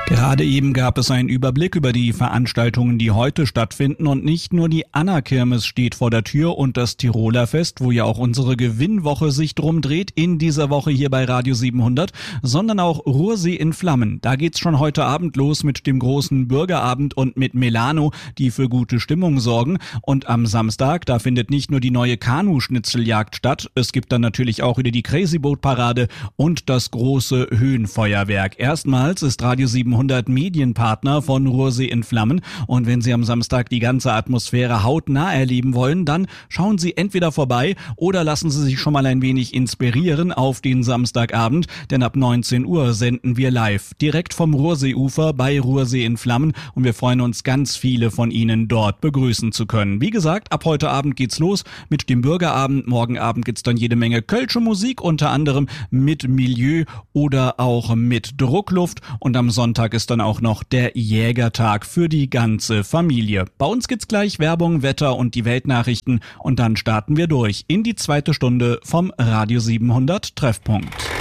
Gerade eben gab es einen Überblick über die Veranstaltungen, die heute stattfinden, und nicht nur die Anna-Kirmes steht vor der Tür und das Tiroler Fest, wo ja auch unsere Gewinnwoche sich drum dreht in dieser Woche hier bei Radio 700, sondern auch Ruhrsee in Flammen. Da geht's schon heute Abend los mit dem großen Bürgerabend und mit Melano, die für gute Stimmung sorgen. Und am Samstag, da findet nicht nur die neue Kanu-Schnitzeljagd statt, es gibt dann natürlich auch wieder die Crazy Boat Parade und das große Höhenfeuerwerk. Erstmals ist Radio 700 Medienpartner von Ruhrsee in Flammen, und wenn Sie am Samstag die ganze Atmosphäre hautnah erleben wollen, dann schauen Sie entweder vorbei oder lassen Sie sich schon mal ein wenig inspirieren auf den Samstagabend, denn ab 19 Uhr senden wir live direkt vom Ruhrseeufer bei Ruhrsee in Flammen, und wir freuen uns, ganz viele von Ihnen dort begrüßen zu können. Wie gesagt, ab heute Abend geht's los mit dem Bürgerabend. Morgen Abend gibt's dann jede Menge kölsche Musik, unter anderem mit Milieu oder auch mit Druckluft, und am Sonntag ist dann auch noch der Jägertag für die ganze Familie. Bei uns gibt's gleich Werbung, Wetter und die Weltnachrichten, und dann starten wir durch in die zweite Stunde vom Radio 700 Treffpunkt.